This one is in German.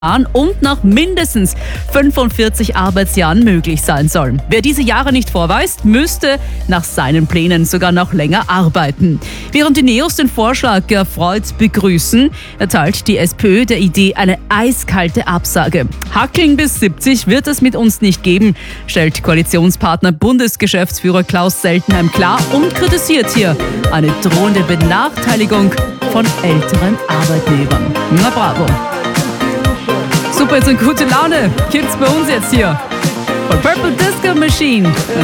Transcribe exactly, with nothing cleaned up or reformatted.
und nach mindestens fünfundvierzig Arbeitsjahren möglich sein soll. Wer diese Jahre nicht vorweist, müsste nach seinen Plänen sogar noch länger arbeiten. Während die Neos den Vorschlag erfreut begrüßen, erteilt die SPÖ der Idee eine eiskalte Absage. Hackeln bis siebzig wird es mit uns nicht geben, stellt Koalitionspartner Bundesgeschäftsführer Klaus Seltenheim klar und kritisiert hier eine drohende Benachteiligung von älteren Arbeitnehmern. Na bravo! Super, jetzt eine gute Laune gibt's bei uns jetzt hier von Purple Disco Machine.